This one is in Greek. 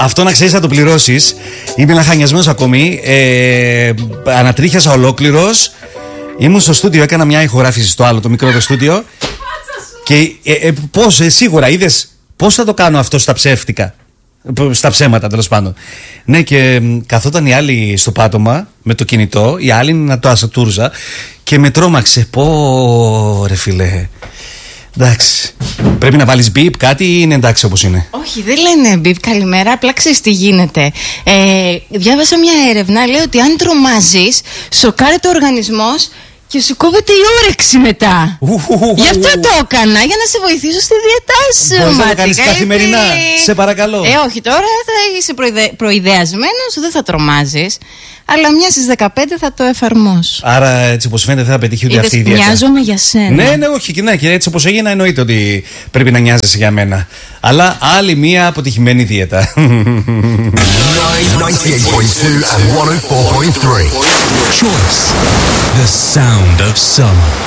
Αυτό να ξέρεις θα το πληρώσεις. Είμαι λαχανιασμένος ακόμη. Ανατρίχιασα ολόκληρος. Ήμουν στο στούντιο, έκανα μια ηχογράφηση στο άλλο, το μικρό το στούντιο. Και πώς, σίγουρα είδες πώς θα το κάνω αυτό στα ψεύτικα. Στα ψέματα, τέλος πάντων. Ναι, και καθόταν η άλλη στο πάτωμα με το κινητό, η άλλη να το ασατούρζα και με τρόμαξε. Πω, ρε φίλε. Εντάξει. Πρέπει να βάλεις μπιπ κάτι ή είναι εντάξει όπως είναι? Όχι, δεν λένε μπιπ καλημέρα, απλά ξέρεις τι γίνεται. Διάβασα μια έρευνα, λέει ότι αν τρομάζεις, σοκάρεται ο οργανισμός και σου κόβεται η όρεξη μετά. Γι' αυτό το έκανα, για να σε βοηθήσω στη διαιτά σου. Μπορείς να το κάνεις καθημερινά, σε παρακαλώ. Όχι, τώρα θα είσαι προειδεασμένος, δεν θα τρομάζεις. Αλλά μια στις 15 θα το εφαρμόσω. Άρα έτσι όπως φαίνεται δεν θα πετύχει ούτε αυτή η διαιτά. Νοιάζομαι για σένα. Ναι, όχι, και έτσι όπως έγινα εννοείται ότι πρέπει να νοιάζεσαι για μένα. Αλλά άλλη μια αποτυχημένη δίαιτα. 98.2 and 104.3 Choice. The sound of summer.